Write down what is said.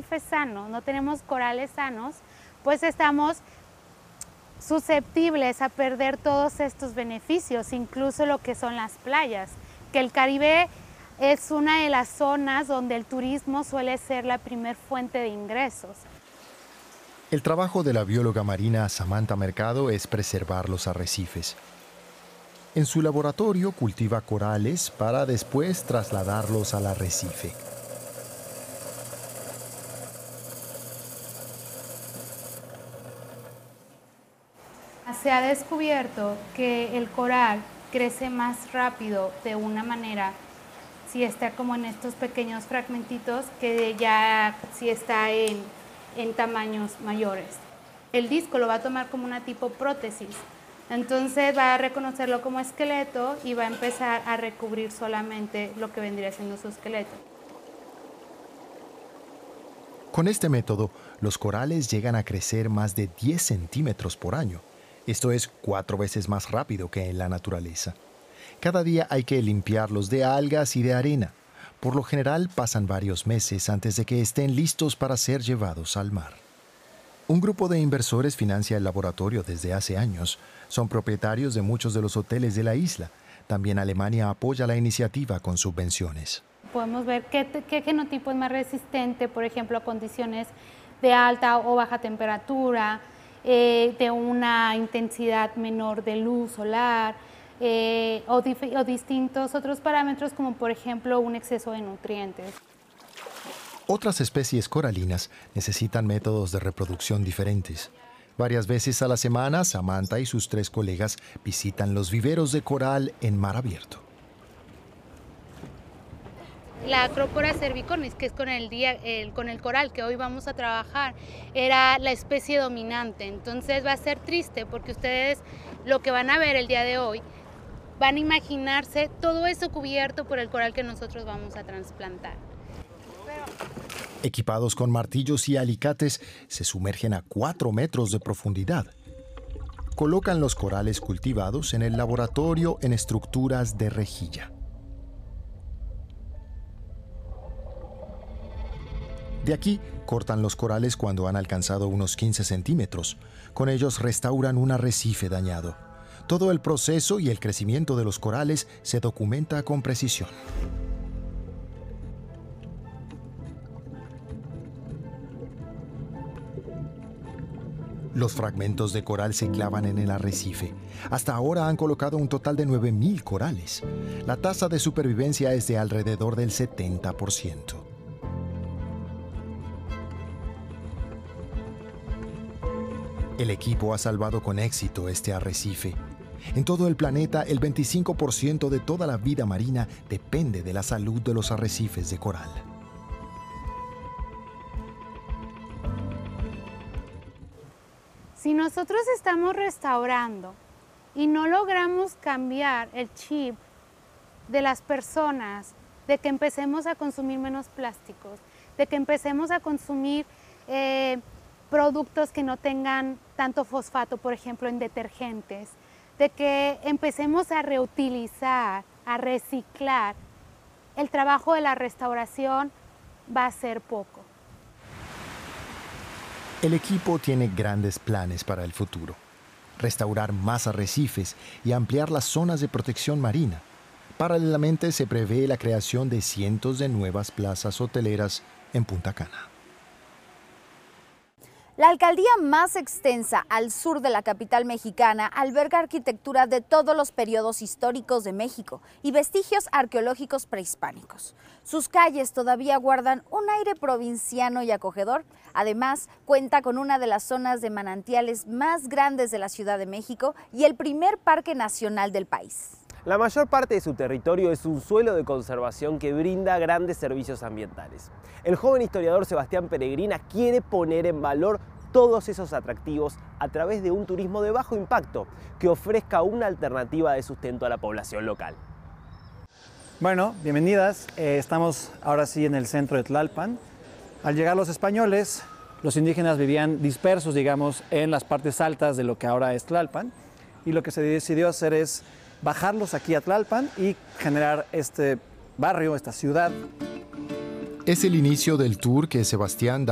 arrecife sano, no tenemos corales sanos, pues estamos susceptibles a perder todos estos beneficios, incluso lo que son las playas, que el Caribe es una de las zonas donde el turismo suele ser la primer fuente de ingresos. El trabajo de la bióloga marina Samantha Mercado es preservar los arrecifes. En su laboratorio cultiva corales para después trasladarlos al arrecife. Se ha descubierto que el coral crece más rápido de una manera si está como en estos pequeños fragmentitos que ya si está en tamaños mayores. El disco lo va a tomar como una tipo prótesis, entonces va a reconocerlo como esqueleto y va a empezar a recubrir solamente lo que vendría siendo su esqueleto. Con este método, los corales llegan a crecer más de 10 centímetros por año. Esto es 4 veces más rápido que en la naturaleza. Cada día hay que limpiarlos de algas y de arena. Por lo general pasan varios meses antes de que estén listos para ser llevados al mar. Un grupo de inversores financia el laboratorio desde hace años. Son propietarios de muchos de los hoteles de la isla. También Alemania apoya la iniciativa con subvenciones. Podemos ver qué genotipo es más resistente, por ejemplo, a condiciones de alta o baja temperatura, de una intensidad menor de luz solar, o distintos otros parámetros como por ejemplo un exceso de nutrientes. Otras especies coralinas necesitan métodos de reproducción diferentes. Varias veces a la semana, Samantha y sus 3 colegas visitan los viveros de coral en mar abierto. La Acropora cervicornis, que es con el coral que hoy vamos a trabajar, era la especie dominante. Entonces va a ser triste porque ustedes lo que van a ver el día de hoy, van a imaginarse todo eso cubierto por el coral que nosotros vamos a trasplantar. Equipados con martillos y alicates, se sumergen a 4 metros de profundidad. Colocan los corales cultivados en el laboratorio en estructuras de rejilla. De aquí, cortan los corales cuando han alcanzado unos 15 centímetros. Con ellos restauran un arrecife dañado. Todo el proceso y el crecimiento de los corales se documenta con precisión. Los fragmentos de coral se clavan en el arrecife. Hasta ahora han colocado un total de 9.000 corales. La tasa de supervivencia es de alrededor del 70%. El equipo ha salvado con éxito este arrecife. En todo el planeta, el 25% de toda la vida marina depende de la salud de los arrecifes de coral. Si nosotros estamos restaurando y no logramos cambiar el chip de las personas, de que empecemos a consumir menos plásticos, de que empecemos a consumir productos que no tengan tanto fosfato, por ejemplo, en detergentes, de que empecemos a reutilizar, a reciclar, el trabajo de la restauración va a ser poco. El equipo tiene grandes planes para el futuro. Restaurar más arrecifes y ampliar las zonas de protección marina. Paralelamente se prevé la creación de cientos de nuevas plazas hoteleras en Punta Cana. La alcaldía más extensa al sur de la capital mexicana alberga arquitectura de todos los periodos históricos de México y vestigios arqueológicos prehispánicos. Sus calles todavía guardan un aire provinciano y acogedor. Además, cuenta con una de las zonas de manantiales más grandes de la Ciudad de México y el primer parque nacional del país. La mayor parte de su territorio es un suelo de conservación que brinda grandes servicios ambientales. El joven historiador Sebastián Peregrina quiere poner en valor todos esos atractivos a través de un turismo de bajo impacto que ofrezca una alternativa de sustento a la población local. Bueno, bienvenidas. Estamos ahora sí en el centro de Tlalpan. Al llegar los españoles, los indígenas vivían dispersos, digamos, en las partes altas de lo que ahora es Tlalpan. Y lo que se decidió hacer es bajarlos aquí a Tlalpan y generar este barrio, esta ciudad. Es el inicio del tour que Sebastián da